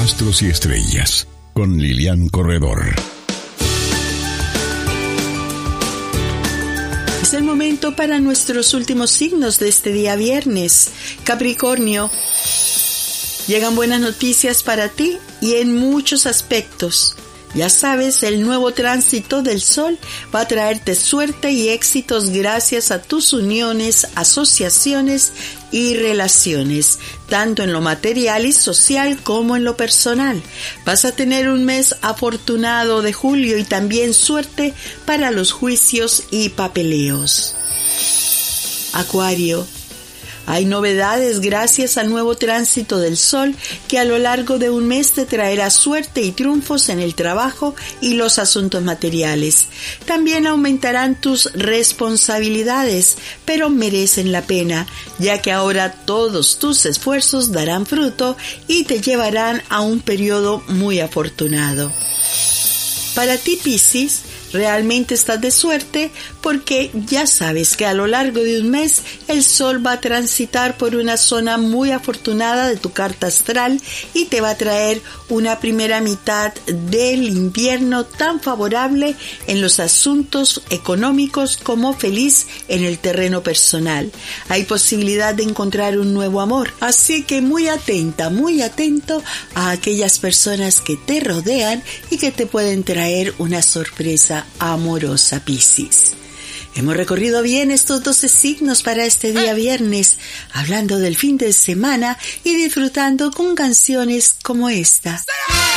Astros y Estrellas, con Lilian Corredor. Es el momento para nuestros últimos signos de este día viernes. Capricornio, llegan buenas noticias para ti y en muchos aspectos. Ya sabes, el nuevo tránsito del Sol va a traerte suerte y éxitos gracias a tus uniones, asociaciones y relaciones, tanto en lo material y social como en lo personal. Vas a tener un mes afortunado de julio y también suerte para los juicios y papeleos. Acuario, hay novedades gracias al nuevo tránsito del Sol que a lo largo de un mes te traerá suerte y triunfos en el trabajo y los asuntos materiales. También aumentarán tus responsabilidades, pero merecen la pena, ya que ahora todos tus esfuerzos darán fruto y te llevarán a un periodo muy afortunado. Para ti, Piscis, realmente estás de suerte porque ya sabes que a lo largo de un mes el Sol va a transitar por una zona muy afortunada de tu carta astral y te va a traer una primera mitad del invierno tan favorable en los asuntos económicos como feliz en el terreno personal. Hay posibilidad de encontrar un nuevo amor, así que muy atenta, muy atento a aquellas personas que te rodean y que te pueden traer una sorpresa amorosa, Piscis. Hemos recorrido bien estos 12 signos para este día viernes, hablando del fin de semana y disfrutando con canciones como esta.